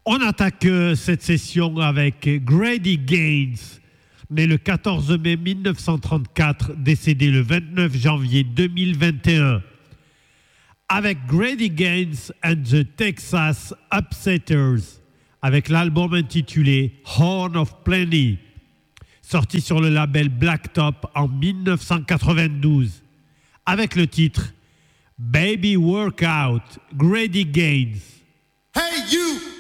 On attaque cette session avec Grady Gaines, né le 14 mai 1934, décédé le 29 janvier 2021. Avec Grady Gaines and the Texas Upsetters, avec l'album intitulé Horn of Plenty, sorti sur le label Blacktop en 1992, avec le titre Baby Workout, Grady Gaines. Hey you!